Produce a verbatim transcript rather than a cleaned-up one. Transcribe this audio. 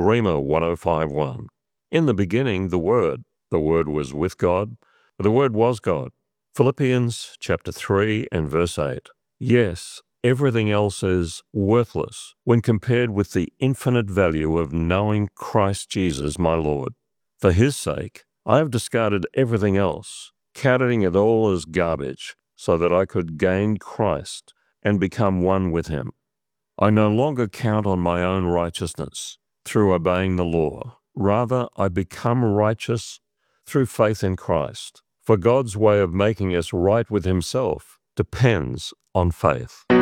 Rhema one oh five one. In the beginning, the Word. The Word was with God. The Word was God. Philippians chapter three and verse eight. Yes, everything else is worthless when compared with the infinite value of knowing Christ Jesus my Lord. For his sake, I have discarded everything else, counting it all as garbage, so that I could gain Christ and become one with him. I no longer count on my own righteousness through obeying the law. Rather, I become righteous through faith in Christ. For God's way of making us right with himself depends on faith.